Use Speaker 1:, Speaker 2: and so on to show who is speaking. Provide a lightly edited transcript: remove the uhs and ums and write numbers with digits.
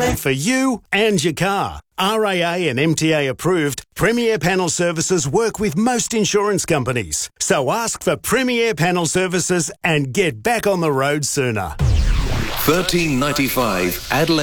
Speaker 1: For you and your car. RAA and MTA approved, Premier Panel Services work with most insurance companies. So ask for Premier Panel Services and get back on the road sooner.
Speaker 2: 1395 Adelaide.